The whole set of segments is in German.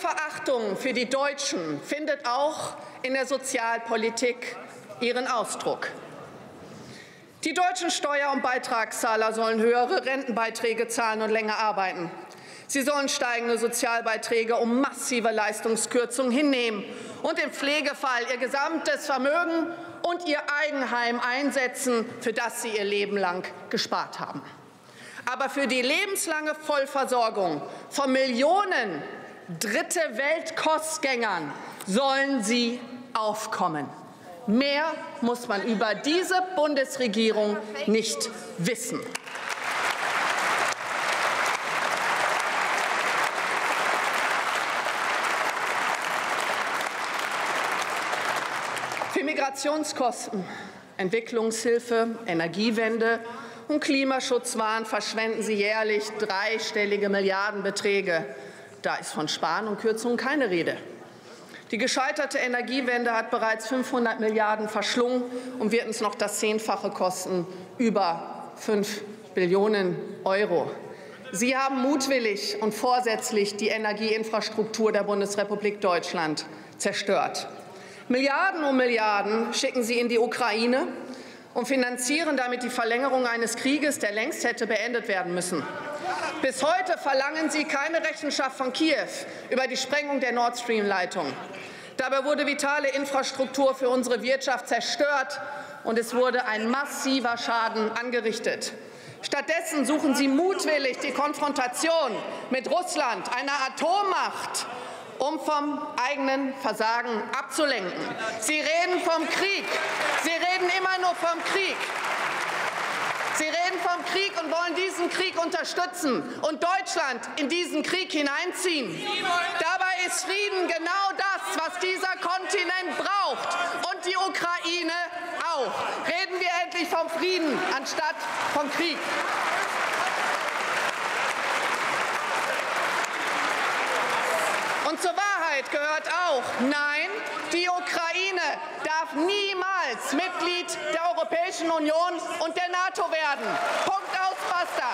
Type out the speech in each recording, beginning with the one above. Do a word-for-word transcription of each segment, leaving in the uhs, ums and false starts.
Verachtung für die Deutschen findet auch in der Sozialpolitik ihren Ausdruck. Die deutschen Steuer- und Beitragszahler sollen höhere Rentenbeiträge zahlen und länger arbeiten. Sie sollen steigende Sozialbeiträge um massive Leistungskürzungen hinnehmen und im Pflegefall ihr gesamtes Vermögen und ihr Eigenheim einsetzen, für das sie ihr Leben lang gespart haben. Aber für die lebenslange Vollversorgung von Millionen Dritte-Welt-Kostgängern sollen sie aufkommen. Mehr muss man über diese Bundesregierung nicht wissen. Für Migrationskosten, Entwicklungshilfe, Energiewende und Klimaschutzwahn verschwenden Sie jährlich dreistellige Milliardenbeträge. Da ist von Sparen und Kürzungen keine Rede. Die gescheiterte Energiewende hat bereits fünfhundert Milliarden verschlungen und wird uns noch das Zehnfache kosten, über fünf Billionen Euro. Sie haben mutwillig und vorsätzlich die Energieinfrastruktur der Bundesrepublik Deutschland zerstört. Milliarden um Milliarden schicken Sie in die Ukraine und finanzieren damit die Verlängerung eines Krieges, der längst hätte beendet werden müssen. Bis heute verlangen Sie keine Rechenschaft von Kiew über die Sprengung der Nord Stream-Leitung. Dabei wurde vitale Infrastruktur für unsere Wirtschaft zerstört, und es wurde ein massiver Schaden angerichtet. Stattdessen suchen Sie mutwillig die Konfrontation mit Russland, einer Atommacht, um vom eigenen Versagen abzulenken. Sie reden vom Krieg. Sie reden immer nur vom Krieg. Sie reden vom Krieg und wollen diesen Krieg unterstützen und Deutschland in diesen Krieg hineinziehen. Dabei ist Frieden genau das, was dieser Kontinent braucht, und die Ukraine auch. Reden wir endlich vom Frieden anstatt vom Krieg. Und zur Wahrheit gehört auch, nein, die Ukraine darf niemals Mitglied der Europäischen Union und der NATO werden. Punkt, aus, basta.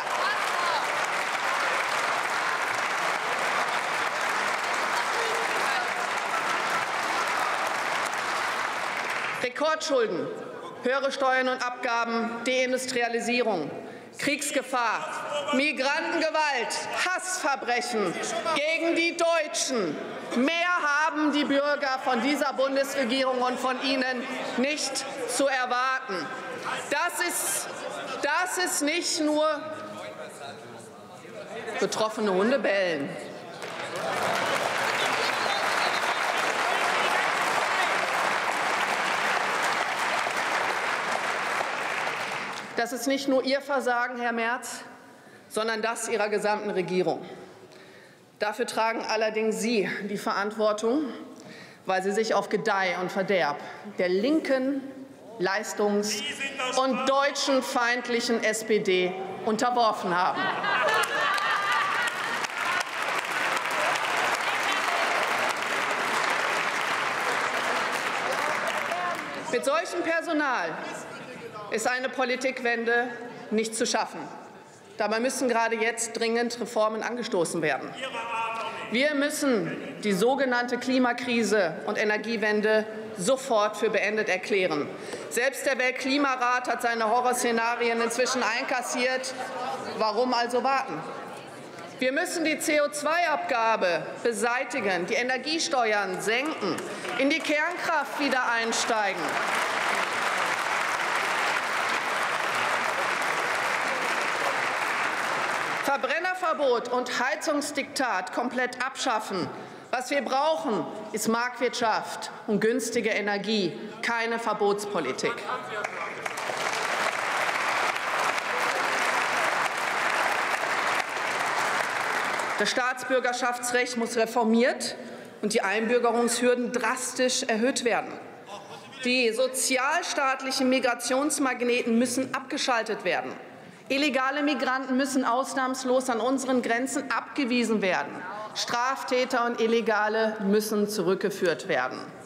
Rekordschulden, höhere Steuern und Abgaben, Deindustrialisierung, Kriegsgefahr, Migrantengewalt, Hassverbrechen gegen die Deutschen. Mehr haben die Bürger von dieser Bundesregierung und von Ihnen nicht zu erwarten. Das ist, das ist nicht nur betroffene Hunde bellen. Das ist nicht nur Ihr Versagen, Herr Merz, sondern das Ihrer gesamten Regierung. Dafür tragen allerdings Sie die Verantwortung, weil Sie sich auf Gedeih und Verderb der linken, leistungs- und deutschenfeindlichen S P D unterworfen haben. Mit solchem Personal ist eine Politikwende nicht zu schaffen. Dabei müssen gerade jetzt dringend Reformen angestoßen werden. Wir müssen die sogenannte Klimakrise und Energiewende sofort für beendet erklären. Selbst der Weltklimarat hat seine Horrorszenarien inzwischen einkassiert. Warum also warten? Wir müssen die C O zwei Abgabe beseitigen, die Energiesteuern senken, in die Kernkraft wieder einsteigen. Verbrennerverbot und Heizungsdiktat komplett abschaffen. Was wir brauchen, ist Marktwirtschaft und günstige Energie, keine Verbotspolitik. Das Staatsbürgerschaftsrecht muss reformiert und die Einbürgerungshürden drastisch erhöht werden. Die sozialstaatlichen Migrationsmagneten müssen abgeschaltet werden. Illegale Migranten müssen ausnahmslos an unseren Grenzen abgewiesen werden. Straftäter und Illegale müssen zurückgeführt werden.